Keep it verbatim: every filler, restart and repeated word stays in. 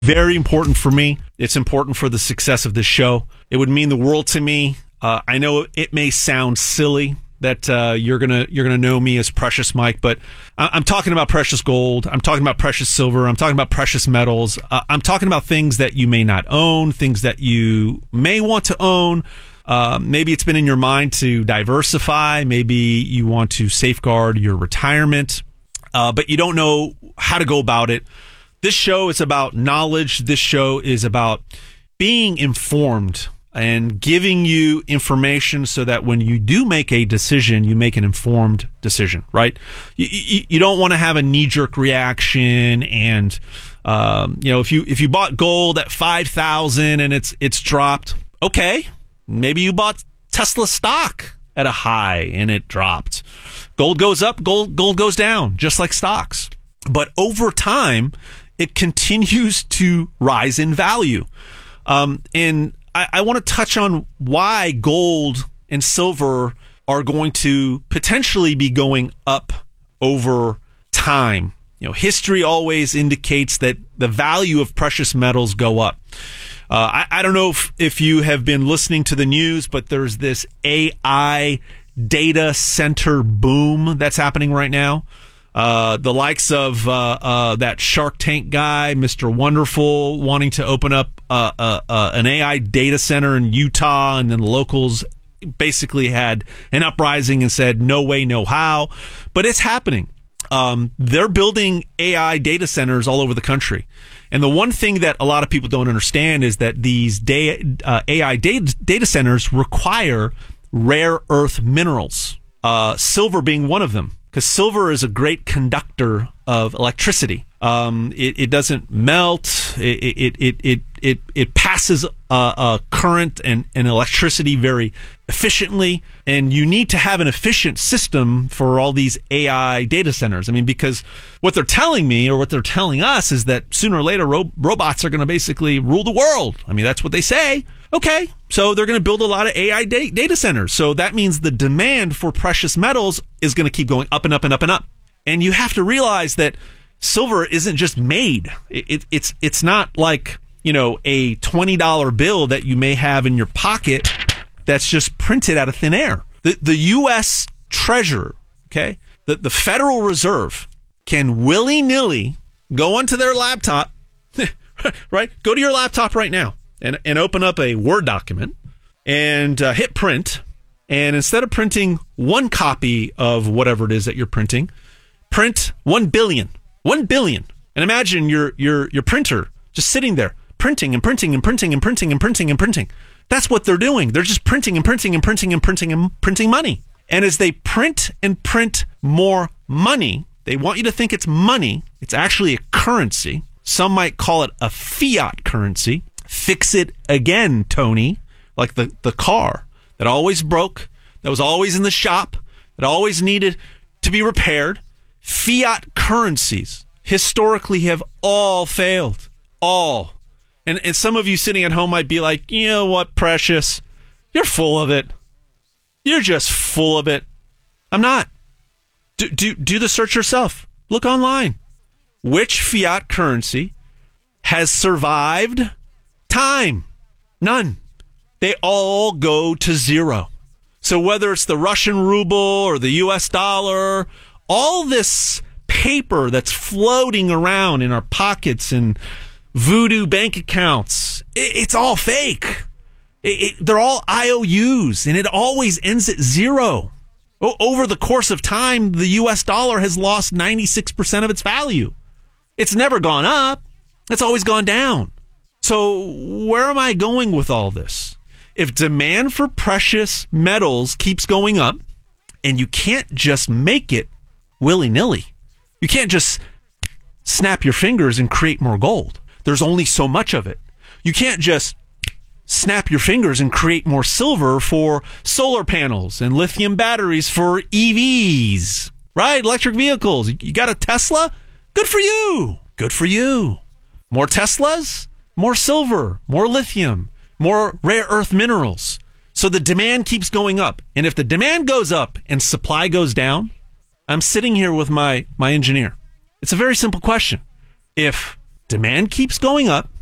Very important for me. It's important for the success of this show. It would mean the world to me. Uh, I know it may sound silly that uh, you're gonna you're gonna know me as Precious Mike, but I'm talking about precious gold. I'm talking about precious silver. I'm talking about precious metals. Uh, I'm talking about things that you may not own, things that you may want to own. Uh, maybe it's been in your mind to diversify. Maybe you want to safeguard your retirement, uh, but you don't know how to go about it. This show is about knowledge. This show is about being informed and giving you information so that when you do make a decision, you make an informed decision, right? You, you, you don't want to have a knee-jerk reaction and, um, you know, if you if you bought gold at five thousand and it's it's dropped, okay, maybe you bought Tesla stock at a high and it dropped. Gold goes up, gold gold goes down, just like stocks. But over time, it continues to rise in value. Um, and I, I want to touch on why gold and silver are going to potentially be going up over time. You know, history always indicates that the value of precious metals go up. Uh, I, I don't know if, if you have been listening to the news, but there's this A I data center boom that's happening right now. Uh, the likes of uh, uh, that Shark Tank guy, Mister Wonderful, wanting to open up uh, uh, uh, an A I data center in Utah, and then the locals basically had an uprising and said, no way, no how. But it's happening. Um, they're building A I data centers all over the country. And the one thing that a lot of people don't understand is that these da- uh, A I data, data centers require rare earth minerals, uh, silver being one of them. Because silver is a great conductor of electricity. Um, it, it doesn't melt. It it it it it, it passes a, a current and, and electricity very efficiently. And you need to have an efficient system for all these A I data centers. I mean, because what they're telling me or what they're telling us is that sooner or later ro- robots are going to basically rule the world. I mean, that's what they say. Okay, so they're going to build a lot of A I da- data centers. So that means the demand for precious metals is going to keep going up and up and up and up. And you have to realize that silver isn't just made. It, it, it's it's not like, you know, a twenty dollar bill that you may have in your pocket that's just printed out of thin air. The, the U S Treasurer, okay, the, the Federal Reserve can willy-nilly go onto their laptop, right? Go to your laptop right now. And, and open up a Word document and uh, hit print. And instead of printing one copy of whatever it is that you're printing, print one billion. One billion. And imagine your your your printer just sitting there printing and printing and printing and printing and printing and printing. That's what they're doing. They're just printing and printing and printing and printing and printing money. And as they print and print more money, they want you to think it's money. It's actually a currency. Some might call it a fiat currency. Fix it again, Tony, like the, the car that always broke, that was always in the shop, that always needed to be repaired. Fiat currencies historically have all failed. All. And, and some of you sitting at home might be like, you know what, Precious? You're full of it. You're just full of it. I'm not. Do, do, do the search yourself. Look online. Which fiat currency has survived time? None. They all go to zero. So whether it's the Russian ruble or the U S dollar, all this paper that's floating around in our pockets and voodoo bank accounts, it, it's all fake. It, it, they're all I O Us, and it always ends at zero. O- over the course of time, the U S dollar has lost ninety-six percent of its value. It's never gone up. It's always gone down. So where am I going with all this? If demand for precious metals keeps going up, and you can't just make it willy-nilly, you can't just snap your fingers and create more gold. There's only so much of it. You can't just snap your fingers and create more silver for solar panels and lithium batteries for E Vs, right? Electric vehicles. You got a Tesla? Good for you. Good for you. More Teslas? More silver, more lithium, more rare earth minerals. So the demand keeps going up. And if the demand goes up and supply goes down, I'm sitting here with my, my engineer. It's a very simple question. If demand keeps going up.